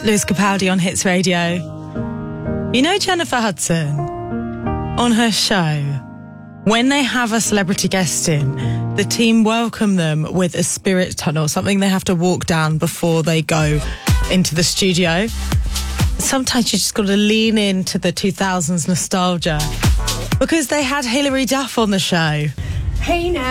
Lewis Capaldi on Hits Radio. You know Jennifer Hudson? On her show, when they have a celebrity guest in, the team welcome them with a spirit tunnel, something they have to walk down before they go into the studio. Sometimes you just got to lean into the 2000s nostalgia, because they had Hilary Duff on the show. Hey now.